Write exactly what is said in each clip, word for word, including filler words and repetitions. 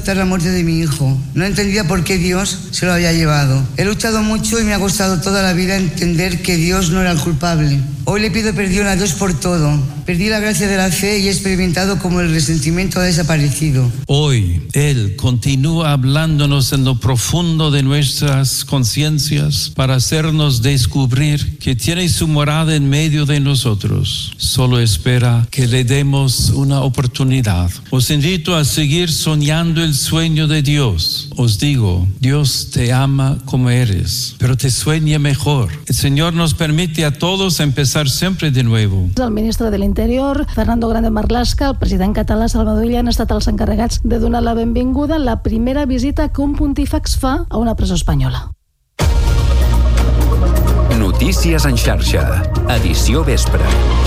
aceptar la muerte de mi hijo. No entendía por qué Dios se lo había llevado. He luchado mucho y me ha costado toda la vida entender que Dios no era el culpable. Hoy le pido perdón a Dios por todo. Perdí la gracia de la fe y he experimentado como el resentimiento ha desaparecido. Hoy Él continúa hablándonos en lo profundo de nuestras conciencias para hacernos descubrir que tiene su morada en medio de nosotros. Solo espera que le demos una oportunidad. Os invito a seguir soñando el sueño de Dios. Os digo, Dios te ama como eres, pero te sueña mejor. El Señor nos permite a todos empezar siempre de nuevo. El ministre de l'Interior, Fernando Grande Marlaska, el president català Salvador Illa han estat els encarregats de donar la benvinguda a la primera visita que un pontífex fa a una presó espanyola. Notícies en xarxa, edició vespre.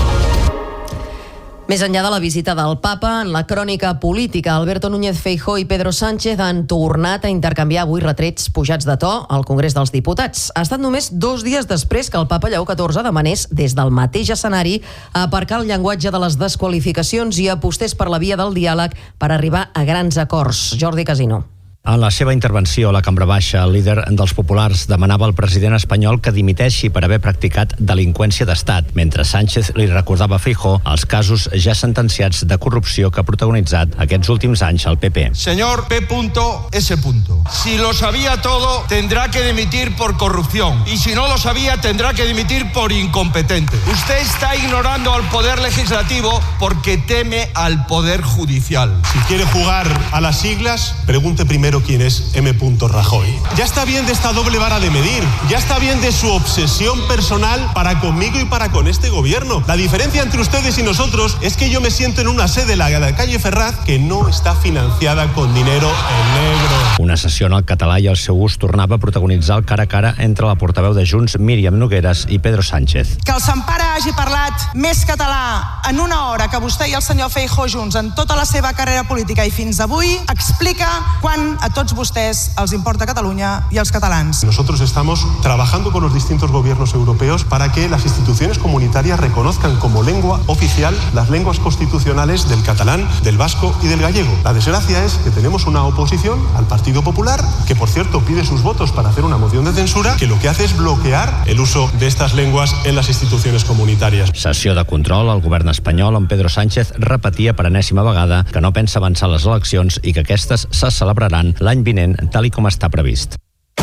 Més enllà de la visita del Papa, en la crònica política, Alberto Núñez Feijóo i Pedro Sánchez han tornat a intercanviar avui retrets pujats de to al Congrés dels Diputats. Ha estat només dos dies després que el Papa Lleó catorze demanés des del mateix escenari aparcar el llenguatge de les desqualificacions i apostés per la via del diàleg per arribar a grans acords. Jordi Casino. En la seva intervenció a la Cambra Baixa, el líder dels populars demanava al president espanyol que dimiteixi per haver practicat delinqüència d'estat, mentre Sánchez li recordava a Feijóo els casos ja sentenciats de corrupció que ha protagonitzat aquests últims anys el P P. Señor P S. Si lo sabía todo, tendrá que dimitir por corrupción. Y si no lo sabía, tendrá que dimitir por incompetente. Usted está ignorando al Poder Legislativo porque teme al Poder Judicial. Si quiere jugar a las siglas, pregunte primero quién es M. Rajoy. Ya está bien de esta doble vara de medir, ya está bien de su obsesión personal para conmigo y para con este gobierno. La diferencia entre ustedes y nosotros es que yo me siento en una sede, la de la calle Ferraz, que no está financiada con dinero en negro. Una sessió en el català i el seu ús tornava a protagonitzar el cara a cara entre la portaveu de Junts, Míriam Nogueras, i Pedro Sánchez. Que el Sempare hagi parlat més català en una hora que vostè i el senyor Feijóo junts en tota la seva carrera política i fins avui explica quan a tots vostès els importa Catalunya i els catalans. Nosotros estamos trabajando con los distintos gobiernos europeos para que las instituciones comunitarias reconozcan como lengua oficial las lenguas constitucionales del catalán, del vasco y del gallego. La desgracia es que tenemos una oposición al Partido Popular, que por cierto pide sus votos para hacer una moción de censura, que lo que hace es bloquear el uso de estas lenguas en las instituciones comunitarias. Sessió de control al govern espanyol on Pedro Sánchez repetia per enèsima vegada que no pensa avançar les eleccions i que aquestes se celebraran l'any vinent, tal i com està previst.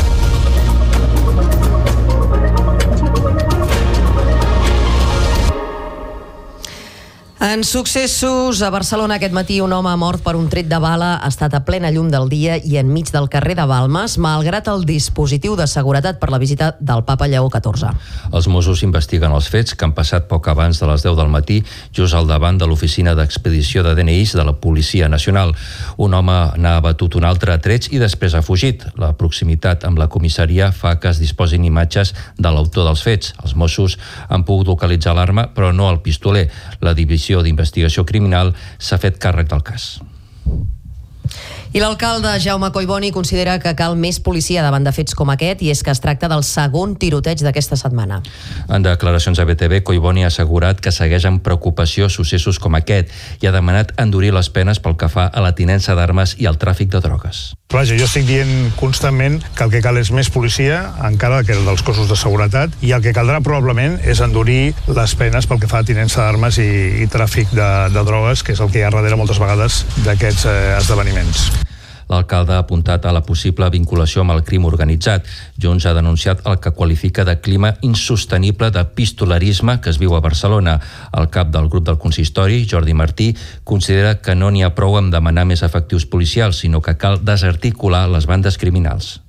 En successos, a Barcelona aquest matí un home ha mort per un tret de bala, ha estat a plena llum del dia i enmig del carrer de Balmes, malgrat el dispositiu de seguretat per la visita del Papa Lleó catorze. Els Mossos investiguen els fets que han passat poc abans de les deu del matí, just al davant de l'oficina d'expedició de D N Is de la Policia Nacional. Un home n'ha abatut un altre a trets i després ha fugit. La proximitat amb la comissaria fa que es disposin imatges de l'autor dels fets. Els Mossos han pogut localitzar l'arma, però no el pistoler. La divisió d'investigació criminal s'ha fet càrrec del cas. I l'alcalde Jaume Collboni considera que cal més policia davant de fets com aquest i és que es tracta del segon tiroteig d'aquesta setmana. En declaracions a B T V, Collboni ha assegurat que segueix amb preocupació successos com aquest i ha demanat endurir les penes pel que fa a la tinença d'armes i al tràfic de drogues. Vaja, jo estic dient constantment que el que cal és més policia, encara que el dels cossos de seguretat, i el que caldrà probablement és endurir les penes pel que fa a tinença d'armes i, i tràfic de, de drogues, que és el que hi ha darrere moltes vegades d'aquests eh, esdeveniments. L'alcalde ha apuntat a la possible vinculació amb el crim organitzat. Junts ha denunciat el que qualifica de clima insostenible de pistolerisme que es viu a Barcelona. El cap del grup del consistori, Jordi Martí, considera que no n'hi ha prou amb demanar més efectius policials, sinó que cal desarticular les bandes criminals.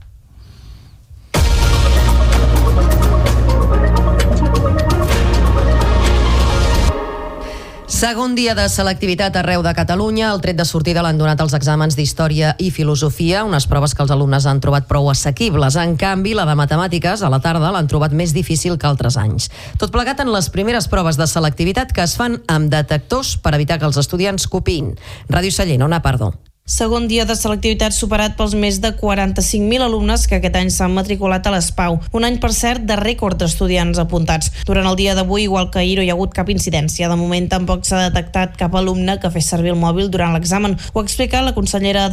Segon dia de selectivitat arreu de Catalunya. El tret de sortida l'han donat els exàmens d'Història i Filosofia, unes proves que els alumnes han trobat prou assequibles. En canvi, la de Matemàtiques, a la tarda, l'han trobat més difícil que altres anys. Tot plegat en les primeres proves de selectivitat que es fan amb detectors per evitar que els estudiants copiïn. Ràdio Sallent, Ona Pardo. Segon dia de selectivitat superat pels més de quaranta-cinc mil alumnes que aquest any s'han matriculat a l'ESPAU. Un any, per cert, de rècord d'estudiants apuntats. Durant el dia d'avui, igual que ahir, no hi ha hagut cap incidència. De moment, tampoc s'ha detectat cap alumne que fes servir el mòbil durant l'examen. Ho explica la consellera